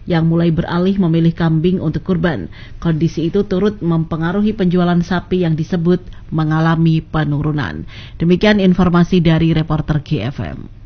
yang mulai beralih memilih kambing untuk kurban. Kondisi itu turut mempengaruhi penjualan sapi yang disebut mengalami penurunan. Demikian informasi dari reporter GFM.